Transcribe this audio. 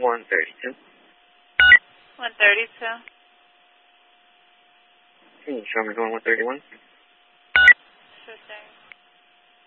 132. 132. Can you show me going 131? Sure thing.